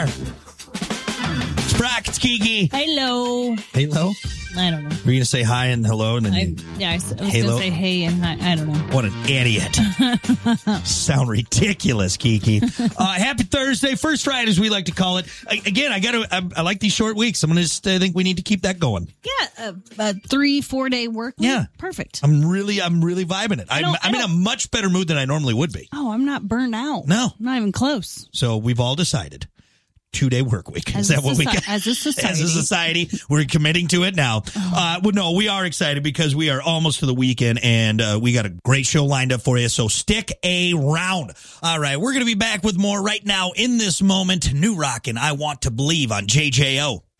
there. It's Brock. It's Kiki. Hello. Hello? I don't know. Were you going to say hi and hello? And then I was going to say hey and hi. I don't know. What an idiot. Sound ridiculous, Kiki. Happy Thursday. First Friday, as we like to call it. Again, I like these short weeks. I think we need to keep that going. Yeah, a 3-4 day work week. Yeah. Perfect. I'm really vibing it. I'm in a much better mood than I normally would be. Oh, I'm not burnt out. No. I'm not even close. So we've all decided. 2-day work week. Is that what we got? As a society. As a society, we're committing to it now. Well, no, we are excited because we are almost to the weekend, and we got a great show lined up for you, so stick around. All right, we're going to be back with more right now in this moment. New Rockin' I Want to Believe on JJO.